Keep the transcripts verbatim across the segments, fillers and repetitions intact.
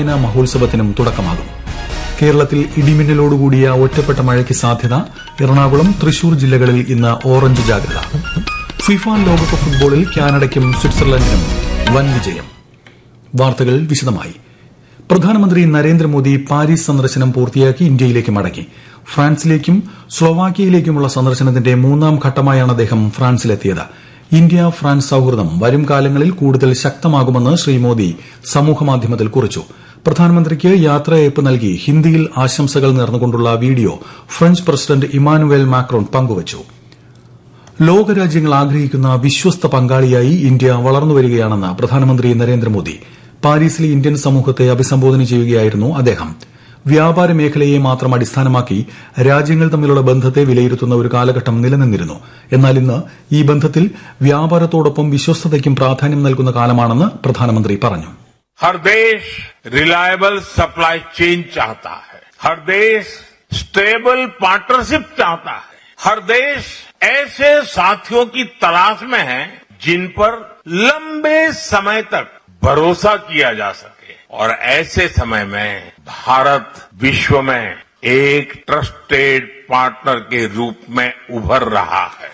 വായനാ മഹോത്സവത്തിനും തുടക്കമാകും. കേരളത്തിൽ ഇടിമിന്നലോടുകൂടിയ ഒറ്റപ്പെട്ട മഴയ്ക്ക് സാധ്യത. എറണാകുളം, തൃശൂർ ജില്ലകളിൽ ഇന്ന് ഓറഞ്ച് ജാഗ്രത. ഫിഫ ലോകകപ്പ് ഫുട്ബോളിൽ കാനഡയ്ക്കും സ്വിറ്റ്സർലൻഡിനും വൻ വിജയം. വാർത്തകൾ വിശദമായി. പ്രധാനമന്ത്രി നരേന്ദ്രമോദി പാരീസ് സന്ദർശനം പൂർത്തിയാക്കി ഇന്ത്യയിലേക്ക് മടങ്ങി. ഫ്രാൻസിലേക്കും സ്ലൊവാക്യയിലേക്കുമുള്ള സന്ദർശനത്തിന്റെ മൂന്നാം ഘട്ടമായാണ് അദ്ദേഹം ഫ്രാൻസിലെത്തിയത്. ഇന്ത്യ ഫ്രാൻസ് സൌഹൃദം വരും കാലങ്ങളിൽ കൂടുതൽ ശക്തമാകുമെന്ന് ശ്രീ മോദി സമൂഹമാധ്യമത്തിൽ കുറിച്ചു. പ്രധാനമന്ത്രിക്ക് യാത്രയയപ്പ് നൽകി ഹിന്ദിയിൽ ആശംസകൾ നേർന്നുകൊണ്ടുള്ള video French president Emmanuel Macron പങ്കുവച്ചു. ലോകരാജ്യങ്ങൾ ആഗ്രഹിക്കുന്ന വിശ്വസ്ത പങ്കാളിയായി ഇന്ത്യ വളർന്നുവരികയാണെന്ന് പ്രധാനമന്ത്രി നരേന്ദ്രമോദി പാരീസിലെ ഇന്ത്യൻ സമൂഹത്തെ അഭിസംബോധന ചെയ്യുകയായിരുന്നു അദ്ദേഹം. വ്യാപാര മേഖലയെ മാത്രം അടിസ്ഥാനമാക്കി രാജ്യങ്ങൾ തമ്മിലുള്ള ബന്ധത്തെ വിലയിരുത്തുന്ന ഒരു കാലഘട്ടം നിലനിന്നിരുന്നു. എന്നാൽ ഇന്ന് ഈ ബന്ധത്തിൽ വ്യാപാരത്തോടൊപ്പം വിശ്വസ്തതയ്ക്കും പ്രാധാന്യം നൽകുന്ന കാലമാണെന്ന് പ്രധാനമന്ത്രി പറഞ്ഞു. हर देश रिलायबल सप्लाई चेन चाहता है. हर देश स्टेबल पार्टनरशिप चाहता है. हर देश ऐसे साथियों की तलाश में है जिन पर लंबे समय तक भरोसा किया जा सके. और ऐसे समय में भारत विश्व में एक ट्रस्टेड पार्टनर के रूप में उभर रहा है.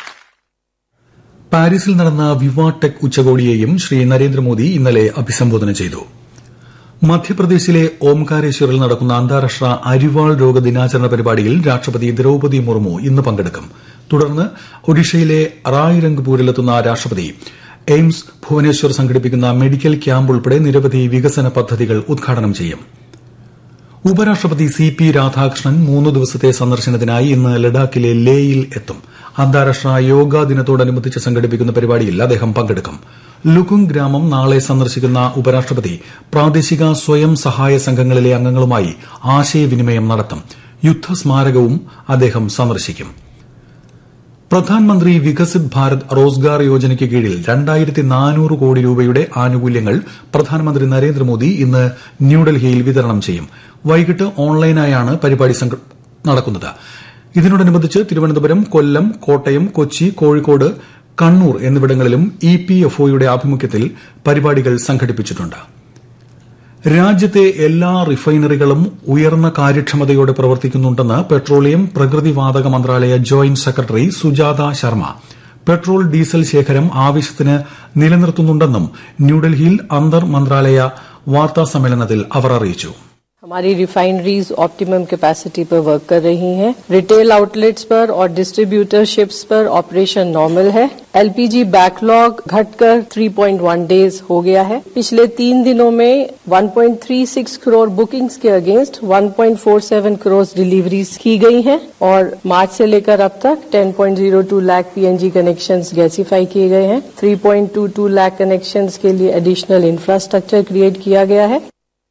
പാരീസിൽ നടന്ന വിവ ടെക് ഉച്ചകോടിയെയും ശ്രീ നരേന്ദ്രമോദി ഇന്നലെ അഭിസംബോധന ചെയ്തു. മധ്യപ്രദേശിലെ ഓംകാരേശ്വറിൽ നടക്കുന്ന അന്താരാഷ്ട്ര അരിവാൾ രോഗ ദിനാചരണ പരിപാടിയിൽ രാഷ്ട്രപതി ദ്രൌപദി മുർമു ഇന്ന് പങ്കെടുക്കും. തുടർന്ന് ഒഡീഷയിലെ റായ്രംഗ്പൂരിലെത്തുന്ന രാഷ്ട്രപതി എയിംസ് ഭുവനേശ്വർ സംഘടിപ്പിക്കുന്ന മെഡിക്കൽ ക്യാമ്പ് ഉൾപ്പെടെ നിരവധി വികസന പദ്ധതികൾ ഉദ്ഘാടനം ചെയ്യും. ഉപരാഷ്ട്രപതി സി പി രാധാകൃഷ്ണൻ മൂന്ന് ദിവസത്തെ സന്ദർശനത്തിനായി ഇന്ന് ലഡാക്കിലെ ലേയിൽ എത്തും. അന്താരാഷ്ട്ര യോഗാ ദിനത്തോടനുബന്ധിച്ച് സംഘടിപ്പിക്കുന്ന പരിപാടിയിൽ അദ്ദേഹം പങ്കെടുക്കും. ലുകുങ് ഗ്രാമം നാളെ സന്ദർശിക്കുന്ന ഉപരാഷ്ട്രപതി പ്രാദേശിക സ്വയം സഹായ സംഘങ്ങളിലെ അംഗങ്ങളുമായി ആശയവിനിമയം നടത്തും. യുദ്ധസ്മാരകവും അദ്ദേഹം സന്ദർശിക്കും. പ്രധാൻമന്ത്രി വികസിത് ഭാരത് റോസ്ഗാർ യോജനയ്ക്ക് കീഴിൽ രണ്ടായിരത്തി നാനൂറ് കോടി രൂപയുടെ ആനുകൂല്യങ്ങൾ പ്രധാനമന്ത്രി നരേന്ദ്രമോദി ഇന്ന് ന്യൂഡൽഹിയിൽ വിതരണം ചെയ്യും. വൈകിട്ട് ഓൺലൈനായാണ് പരിപാടി നടക്കുന്നത്. ഇതിനോടനുബന്ധിച്ച് തിരുവനന്തപുരം, കൊല്ലം, കോട്ടയം, കൊച്ചി, കോഴിക്കോട്, കണ്ണൂർ എന്നിവിടങ്ങളിലും ഇ പി എഫ് ഒയുടെ ആഭിമുഖ്യത്തിൽ പരിപാടികൾ സംഘടിപ്പിച്ചിട്ടുണ്ട്. രാജ്യത്തെ എല്ലാ റിഫൈനറികളും ഉയർന്ന കാര്യക്ഷമതയോടെ പ്രവർത്തിക്കുന്നുണ്ടെന്ന് പെട്രോളിയം പ്രകൃതിവാതക മന്ത്രാലയ joint secretary Sujatha Sharma. Petrol, diesel ശേഖരം ആവശ്യത്തിന് നിലനിർത്തുന്നുണ്ടെന്നും ന്യൂഡൽഹിയിൽ അന്തർ മന്ത്രാലയ വാർത്താ സമ്മേളനത്തിൽ അവർ അറിയിച്ചു. हमारी रिफाइनरीज ऑप्टिमम कैपेसिटी पर वर्क कर रही हैं. रिटेल आउटलेट्स पर और डिस्ट्रीब्यूटरशिप्स पर ऑपरेशन नॉर्मल है. एलपीजी बैकलॉग घटकर तीन पॉइंट एक डेज हो गया है. पिछले तीन दिनों में एक पॉइंट तीन छह करोड़ बुकिंग्स के अगेंस्ट एक पॉइंट चार सात करोड़ डिलीवरीज की गई हैं और मार्च से लेकर अब तक दस पॉइंट शून्य दो लाख पीएनजी कनेक्शंस गैसीफाई किए गए हैं. तीन पॉइंट दो दो लाख कनेक्शंस के लिए एडिशनल इंफ्रास्ट्रक्चर क्रिएट किया गया है.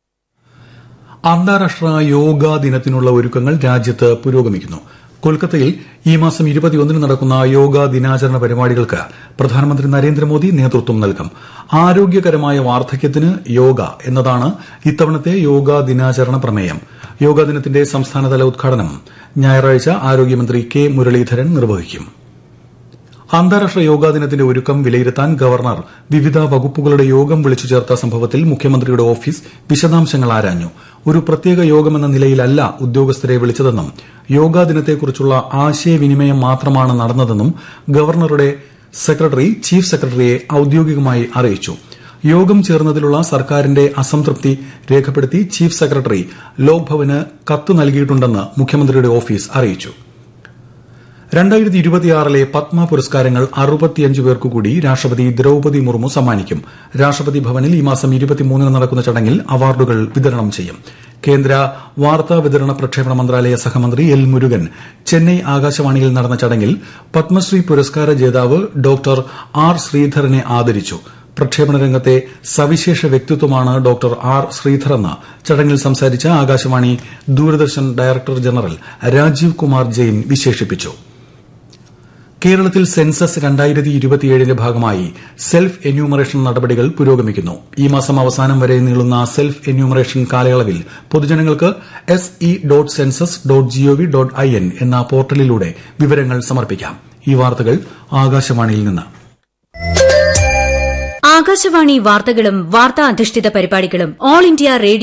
അന്താരാഷ്ട്ര യോഗാ ദിനത്തിനുള്ള ഒരുക്കങ്ങൾ രാജ്യത്ത് പുരോഗമിക്കുന്നു. കൊൽക്കത്തയിൽ ഈ മാസം ഇരുപത്തിയൊന്നിന് നടക്കുന്ന യോഗാ ദിനാചരണ പരിപാടികൾക്ക് പ്രധാനമന്ത്രി നരേന്ദ്രമോദി നേതൃത്വം നൽകും. ആരോഗ്യകരമായ വാർദ്ധക്യത്തിന് യോഗ എന്നതാണ് ഇത്തവണത്തെ യോഗാ ദിനാചരണ പ്രമേയം. യോഗാ ദിനത്തിന്റെ സംസ്ഥാനതല ഉദ്ഘാടനം ഞായറാഴ്ച ആരോഗ്യമന്ത്രി കെ മുരളീധരൻ നിർവഹിക്കും. അന്താരാഷ്ട്ര യോഗാ ദിനത്തിന്റെ ഒരുക്കം വിലയിരുത്താൻ ഗവർണർ വിവിധ വകുപ്പുകളുടെ യോഗം വിളിച്ചു ചേർത്ത സംഭവത്തിൽ മുഖ്യമന്ത്രിയുടെ ഓഫീസ് വിശദാംശങ്ങൾ ആരാഞ്ഞു. ഒരു പ്രത്യേക യോഗമെന്ന നിലയിലല്ല ഉദ്യോഗസ്ഥരെ വിളിച്ചതെന്നും യോഗാ ദിനത്തെക്കുറിച്ചുള്ള ആശയവിനിമയം മാത്രമാണ് നടന്നതെന്നും ഗവർണറുടെ സെക്രട്ടറി ചീഫ് സെക്രട്ടറിയെ ഔദ്യോഗികമായി അറിയിച്ചു. യോഗം ചേർന്നതിലുള്ള സർക്കാരിന്റെ അസംതൃപ്തി രേഖപ്പെടുത്തി ചീഫ് സെക്രട്ടറി ലോക്ഭവന് കത്ത് നൽകിയിട്ടുണ്ടെന്ന് മുഖ്യമന്ത്രിയുടെ ഓഫീസ് അറിയിച്ചു. രണ്ടായിരത്തി ഇരുപത്തിയാറിലെ പത്മ പുരസ്കാരങ്ങൾ അറുപത്തിയഞ്ച് പേർക്കുകൂടി രാഷ്ട്രപതി ദ്രൌപദി മുർമു സമ്മാനിക്കും. രാഷ്ട്രപതി ഭവനിൽ ഈ മാസം ഇരുപത്തിമൂന്നിന് നടക്കുന്ന ചടങ്ങിൽ അവാർഡുകൾ വിതരണം ചെയ്യും. കേന്ദ്ര വാർത്താ വിതരണ പ്രക്ഷേപണ മന്ത്രാലയ സഹമന്ത്രി എൽ മുരുകൻ ചെന്നൈ ആകാശവാണിയിൽ നടന്ന ചടങ്ങിൽ പത്മശ്രീ പുരസ്കാര ജേതാവ് ഡോക്ടർ ആർ ശ്രീധരനെ ആദരിച്ചു. പ്രക്ഷേപണ രംഗത്തെ സവിശേഷ വ്യക്തിത്വമാണ് ഡോക്ടർ ആർ ശ്രീധറെന്ന് ചടങ്ങിൽ സംസാരിച്ച ആകാശവാണി ദൂരദർശൻ ഡയറക്ടർ ജനറൽ രാജീവ് കുമാർ ജെയിൻ വിശേഷിപ്പിച്ചു. കേരളത്തിൽ സെൻസസ് രണ്ടായിരത്തി ഇരുപത്തിയേഴിന്റെ ഭാഗമായി സെൽഫ് എന്യൂമറേഷൻ നടപടികൾ പുരോഗമിക്കുന്നു. ഈ മാസം അവസാനം വരെ നീളുന്ന സെൽഫ് എന്യൂമറേഷൻ കാലയളവിൽ പൊതുജനങ്ങൾക്ക് S E dot census dot G O V dot I N എന്ന പോർട്ടലിലൂടെ വിവരങ്ങൾ സമർപ്പിക്കാം. ഈ വാർത്തകൾ ആകാശവാണിയിൽ നിന്ന്. ആകാശവാണി വാർത്തകളും വാർത്താ അധിഷ്ഠിത പരിപാടികളും ഓൾ ഇന്ത്യ റേഡിയോ